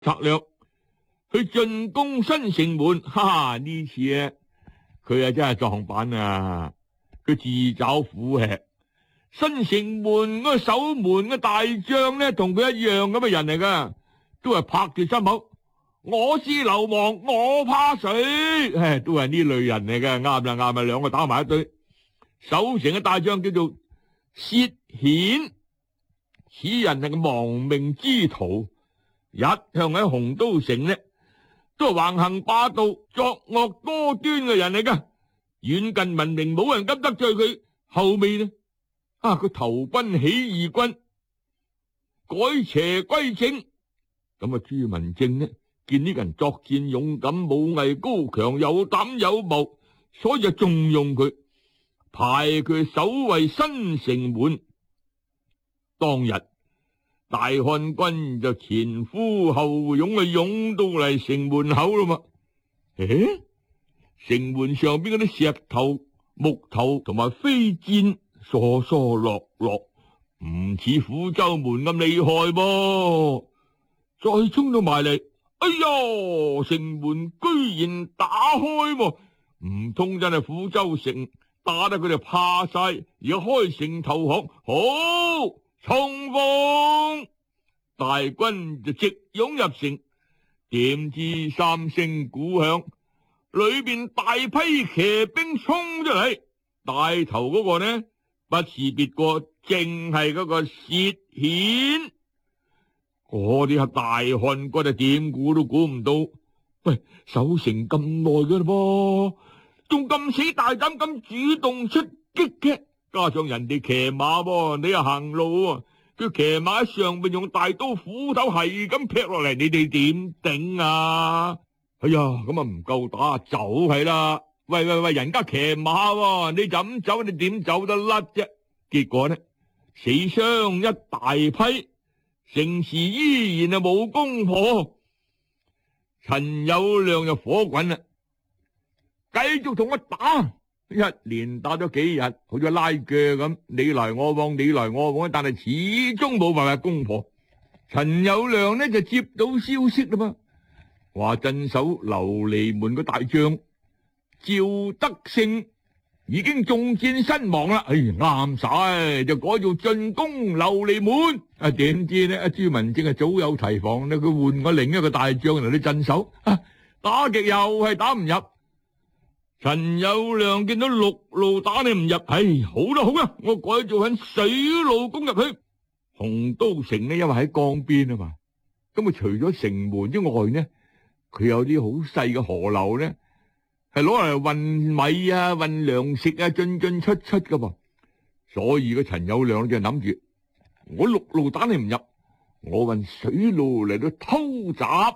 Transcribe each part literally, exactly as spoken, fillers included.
策略去進攻新城門。哈哈，呢次啊，佢啊真係撞板啊，佢自找苦吃。新城門嗰個守門嘅大將呢，同佢一樣咁嘅人嚟噶，都係拍住心口，我是流氓，我怕誰？唉，都係呢類人嚟嘅，啱啦啱啦，兩個打埋一堆。守城嘅大將叫做薛顯，此人係個亡命之徒，一向喺洪都城呢，都係橫行霸道、作惡多端嘅人嚟噶，遠近聞名，冇人敢得罪佢。後尾呢？啊！佢投奔起義軍，改邪歸正。咁啊，朱文正呢，見呢個人作戰勇敢，武藝高強，有膽有謀，所以就重用佢，派佢守衛新城門。當日大漢軍就前呼後擁啊，湧到嚟城門口啦嘛。誒，城門上邊嗰啲石頭、木頭同埋飛箭，疏疏落落，唔似虎州門咁厲害噃。再衝到埋嚟，哎呀，城門居然打開喎！唔通真係虎州城打得佢哋怕晒，而家開城投降？好，衝鋒！大軍就直湧入城，點知三聲鼓響，裏邊大批騎兵衝出嚟，帶頭嗰個呢，不是別個，正係嗰個薛顯。嗰啲係大漢軍啊，點估都估唔到。喂，守城咁耐㗎啦噃，仲咁死大膽，咁主動出擊嘅，加上人哋騎馬喎，你又行路喎，佢騎馬喺上邊用大刀斧頭係咁劈落嚟，你哋點頂啊？哎呀，咁啊唔夠打，走係啦。喂喂喂，人家騎馬喎，你就咁走，你點走得甩啫？結果呢，死傷一大批，城池依然係冇攻破。陳友諒就火滾啦，繼續同我打，一連打咗幾日，好似拉鋸咁，你來我往，你來我往，但係始終冇辦法攻破。陳友諒呢就接到消息啦嘛，話鎮守琉璃門個大將趙德勝已經中箭身亡啦。哎，啱晒，就改做進攻琉璃門。啊，點知呢？阿朱文正係早有提防呢，佢換過另一個大將嚟啲鎮守，啊，打極又係打唔入。陳友諒見到陸路打你唔入，唉，好啦好啦，我改做喺水路攻入去。洪都城呢，因為喺江邊啊嘛，咁啊除咗城門之外呢，佢有啲好細嘅河流呢，係攞嚟運米啊、運糧食啊，進進出出噶噃。所以個陳友諒就諗住，我陸路打你唔入，我運水路嚟到偷襲。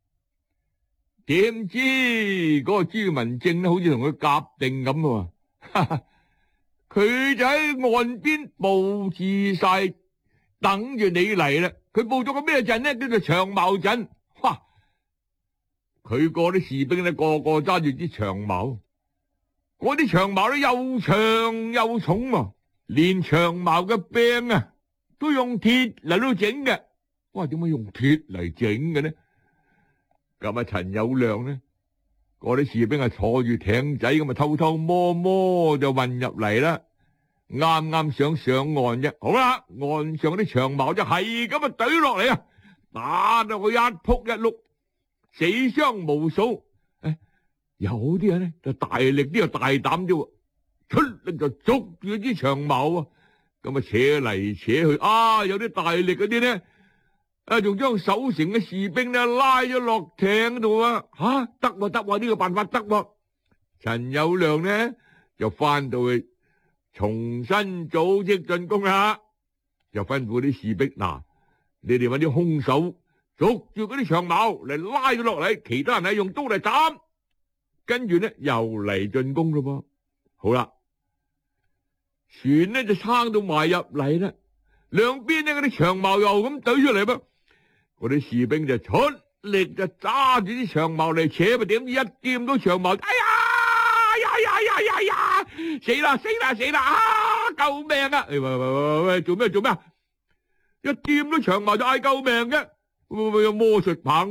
點知嗰個朱文正咧，好似同佢夾定咁啊！佢就喺岸邊布置晒，等住你嚟啦。佢布咗個咩陣呢？叫做長矛陣。哇！佢個啲士兵咧，個個揸住支長矛，嗰啲長矛咧又長又重啊，連長矛嘅柄啊都用鐵嚟到整嘅。哇！點解用鐵嚟整嘅呢？咁啊，陳友諒呢，嗰啲士兵係坐住艇仔咁啊，偷偷摸摸就運入嚟啦。啱啱想上岸啫，好啦，岸上啲長矛就係咁啊懟落嚟啊，打到佢一仆一碌，死傷無數。誒，有啲人呢就大力啲又大膽啲，出力就捉住啲長矛啊，咁啊扯嚟扯去啊，有啲大力嗰啲呢。啊！仲將守城嘅士兵呢拉咗落艇度啊！吓，得喎得喎，呢個辦法得喎。陳友諒呢就翻到去重新組織進攻啦，就吩咐啲士兵嗱，你哋揾啲兇手捉住嗰啲長矛嚟拉咗落嚟，其他人呢用刀嚟斬，跟住呢又嚟進攻咯噃。好啦，船呢就撐到埋入嚟啦，兩邊呢嗰啲長矛又咁懟出嚟噃。嗰啲士兵就出力就揸住啲長矛嚟扯，咪點知一掂到長矛，哎呀呀呀呀呀呀，死啦死啦死啦！啊，救命啊！喂喂喂喂，做咩做咩？一掂到長矛就嗌救命嘅，會唔會有魔術棒？